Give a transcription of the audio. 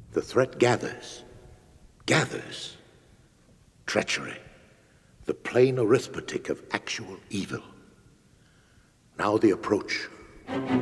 The threat gathers. Gathers. Treachery. The plain arithmetic of actual evil. Now the approach.